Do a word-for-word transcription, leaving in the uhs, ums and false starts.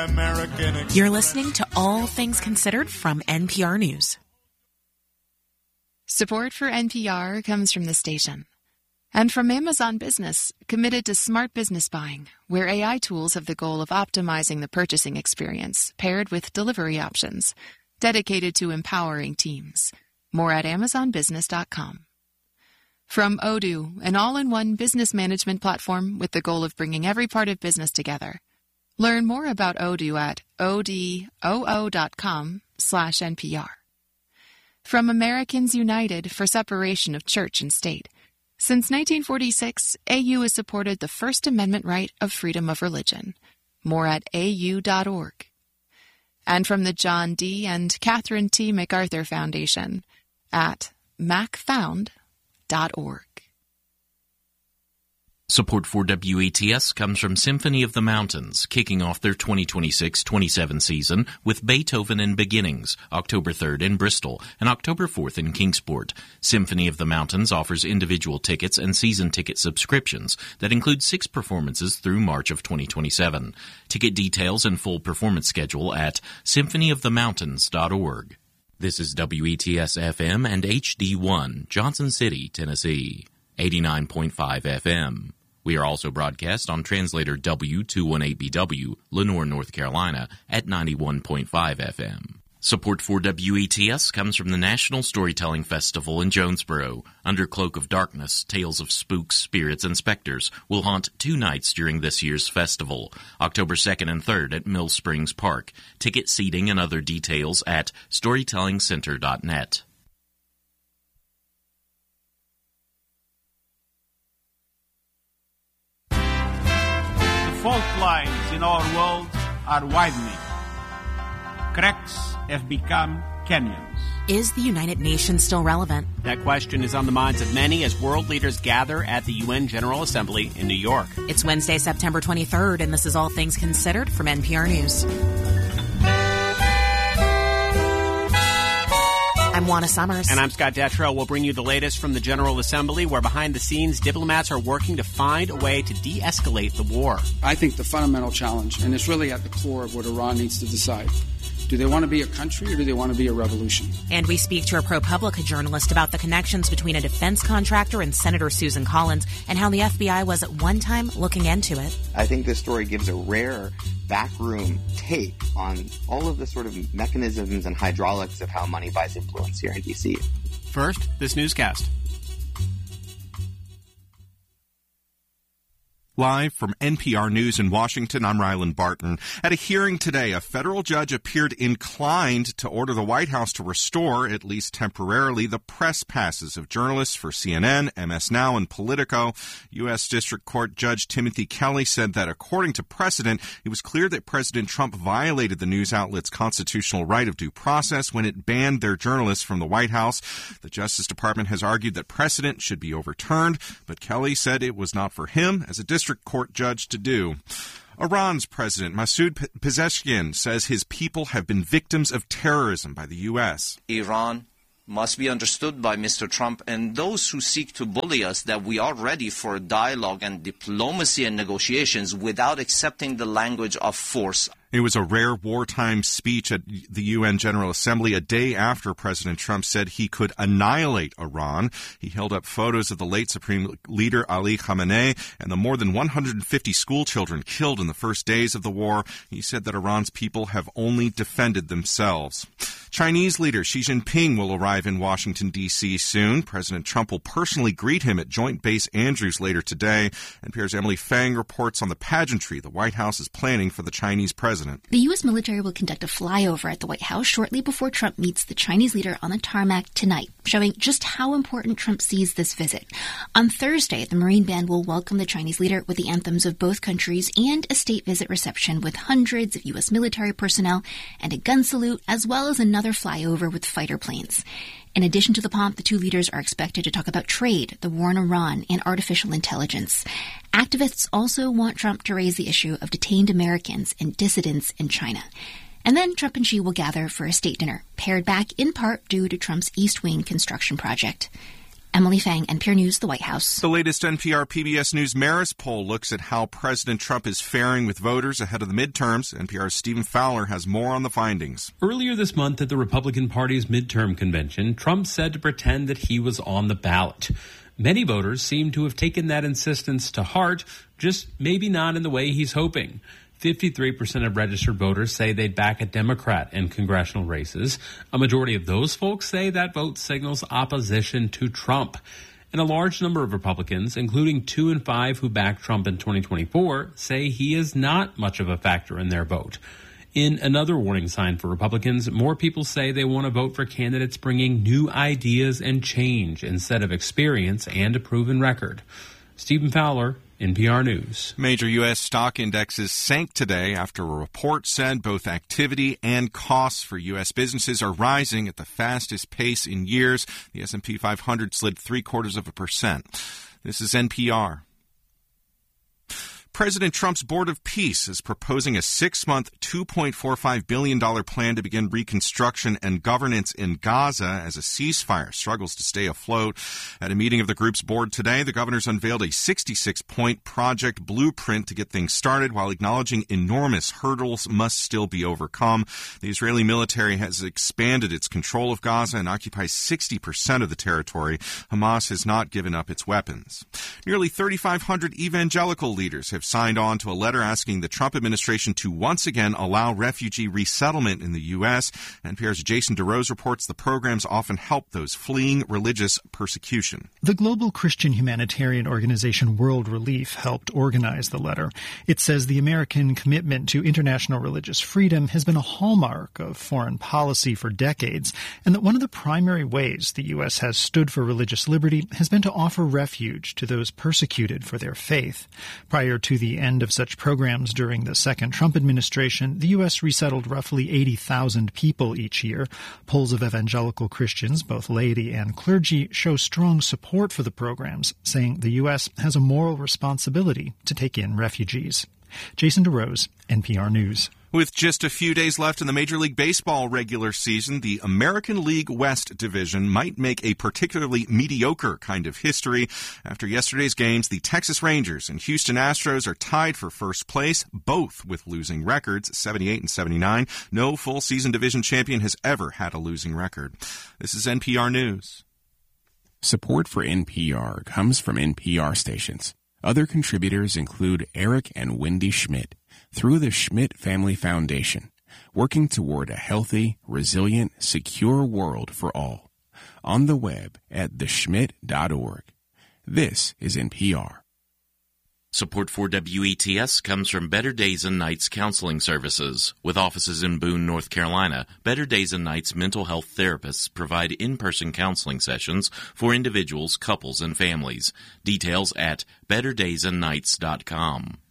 American. You're listening to All Things Considered from N P R News. Support for N P R comes from the station. And from Amazon Business, committed to smart business buying, where A I tools have the goal of optimizing the purchasing experience, paired with delivery options, dedicated to empowering teams. More at amazon business dot com. From Odoo, an all-in-one business management platform with the goal of bringing every part of business together. Learn more about Odoo at odoo dot com slash NPR. From Americans United for Separation of Church and State. Since nineteen forty-six, A U has supported the First Amendment right of freedom of religion. More at A U dot org. And from the John D. and Catherine T. MacArthur Foundation at mac found dot org. Support for W E T S comes from Symphony of the Mountains, kicking off their twenty twenty-six twenty-seven season with Beethoven and Beginnings, October third in Bristol and October fourth in Kingsport. Symphony of the Mountains offers individual tickets and season ticket subscriptions that include six performances through March of twenty twenty-seven. Ticket details and full performance schedule at symphony of the mountains dot org. This is W E T S F M and H D one, Johnson City, Tennessee, eighty-nine point five F M. We are also broadcast on translator W two eighteen B W, Lenoir, North Carolina, at ninety-one point five F M. Support for W E T S comes from the National Storytelling Festival in Jonesboro. Under Cloak of Darkness, tales of spooks, spirits, and specters will haunt two nights during this year's festival, October second and third at Mill Springs Park. Ticket seating and other details at storytelling center dot net. Fault lines in our world are widening. Cracks have become canyons. Is the United Nations still relevant? That question is on the minds of many as world leaders gather at the U N General Assembly in New York. It's Wednesday, September twenty-third, and this is All Things Considered from N P R News. I'm Juana Summers. And I'm Scott Detrow. We'll bring you the latest from the General Assembly, where behind the scenes, diplomats are working to find a way to de-escalate the war. I think the fundamental challenge, and it's really at the core of what Iran needs to decide, do they want to be a country or do they want to be a revolution? And we speak to a ProPublica journalist about the connections between a defense contractor and Senator Susan Collins and how the F B I was at one time looking into it. I think this story gives a rare backroom take on all of the sort of mechanisms and hydraulics of how money buys influence here in D C. First, this newscast. Live from N P R News in Washington, I'm Ryland Barton. At a hearing today, a federal judge appeared inclined to order the White House to restore, at least temporarily, the press passes of journalists for C N N, M S Now, and Politico. U S. District Court Judge Timothy Kelly said that according to precedent, it was clear that President Trump violated the news outlet's constitutional right of due process when it banned their journalists from the White House. The Justice Department has argued that precedent should be overturned, but Kelly said it was not for him as a district court judge to do. Iran's President Masoud Pezeshkian says his people have been victims of terrorism by the U S. Iran must be understood by Mister Trump and those who seek to bully us that we are ready for dialogue and diplomacy and negotiations without accepting the language of force. It was a rare wartime speech at the U N General Assembly a day after President Trump said he could annihilate Iran. He held up photos of the late Supreme Leader Ali Khamenei and the more than one hundred fifty school children killed in the first days of the war. He said that Iran's people have only defended themselves. Chinese leader Xi Jinping will arrive in Washington, D C soon. President Trump will personally greet him at Joint Base Andrews later today. N P R's Emily Fang reports on the pageantry the White House is planning for the Chinese president. The U S military will conduct a flyover at the White House shortly before Trump meets the Chinese leader on the tarmac tonight, showing just how important Trump sees this visit. On Thursday, the Marine Band will welcome the Chinese leader with the anthems of both countries and a state visit reception with hundreds of U S military personnel and a gun salute, as well as another flyover with fighter planes. In addition to the pomp, the two leaders are expected to talk about trade, the war in Iran, and artificial intelligence. Activists also want Trump to raise the issue of detained Americans and dissidents in China. And then Trump and Xi will gather for a state dinner, pared back in part due to Trump's East Wing construction project. Emily Fang, N P R News, the White House. The latest N P R P B S News Marist poll looks at how President Trump is faring with voters ahead of the midterms. N P R's Stephen Fowler has more on the findings. Earlier this month at the Republican Party's midterm convention, Trump said to pretend that he was on the ballot. Many voters seem to have taken that insistence to heart, just maybe not in the way he's hoping. fifty-three percent of registered voters say they'd back a Democrat in congressional races. A majority of those folks say that vote signals opposition to Trump. And a large number of Republicans, including two in five who backed Trump in twenty twenty-four, say he is not much of a factor in their vote. In another warning sign for Republicans, more people say they want to vote for candidates bringing new ideas and change instead of experience and a proven record. Stephen Fowler, N P R News. Major U S stock indexes sank today after a report said both activity and costs for U S businesses are rising at the fastest pace in years. The S and P five hundred slid three quarters of a percent. This is N P R. President Trump's Board of Peace is proposing a six-month, two point four five billion dollars plan to begin reconstruction and governance in Gaza as a ceasefire struggles to stay afloat. At a meeting of the group's board today, the governors unveiled a sixty-six point project blueprint to get things started while acknowledging enormous hurdles must still be overcome. The Israeli military has expanded its control of Gaza and occupies sixty percent of the territory. Hamas has not given up its weapons. Nearly thirty-five hundred evangelical leaders have signed on to a letter asking the Trump administration to once again allow refugee resettlement in the U S. N P R's Jason DeRose reports the programs often help those fleeing religious persecution. The global Christian humanitarian organization World Relief helped organize the letter. It says the American commitment to international religious freedom has been a hallmark of foreign policy for decades, and that one of the primary ways the U S has stood for religious liberty has been to offer refuge to those persecuted for their faith. Prior to the end of such programs during the second Trump administration, the U S resettled roughly eighty thousand people each year. Polls of evangelical Christians, both laity and clergy, show strong support for the programs, saying the U S has a moral responsibility to take in refugees. Jason DeRose, N P R News. With just a few days left in the Major League Baseball regular season, the American League West Division might make a particularly mediocre kind of history. After yesterday's games, the Texas Rangers and Houston Astros are tied for first place, both with losing records, seventy-eight and seventy-nine. No full-season division champion has ever had a losing record. This is N P R News. Support for N P R comes from N P R stations. Other contributors include Eric and Wendy Schmidt through the Schmidt Family Foundation, working toward a healthy, resilient, secure world for all. On the web at the schmidt dot org. This is N P R. Support for W E T S comes from Better Days and Nights Counseling Services. With offices in Boone, North Carolina, Better Days and Nights mental health therapists provide in-person counseling sessions for individuals, couples, and families. Details at better days and nights dot com.